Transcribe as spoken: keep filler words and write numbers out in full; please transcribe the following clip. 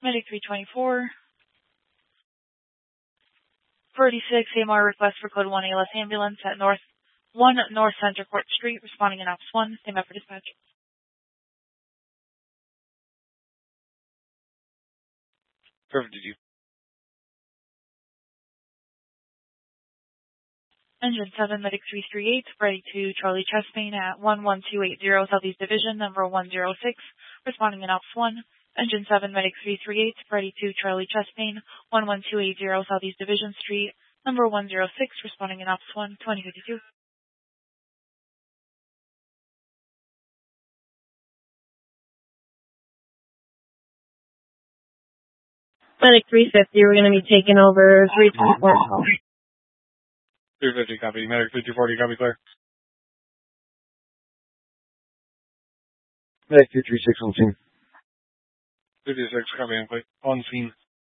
Medic three twenty-four. forty-six, A M R request for code one A L S ambulance at North one North Center Court Street, responding in Ops one. Same up for dispatch. Perfect, did you? Engine seven, Medic three three eight, ready to Charlie Chestmain at one one two eight zero Southeast Division, number one zero six, responding in Ops one. Engine seven, Medic three three eight, ready to Charlie Chestmain, one one two eight zero Southeast Division Street, number one zero six, responding in Ops one, twenty fifty-two. Medic three fifty, we're going to be taking over three twenty-four. three fifty, copy. Medic three two forty, copy, clear. Medic two three six on scene. two two six, copy, on scene.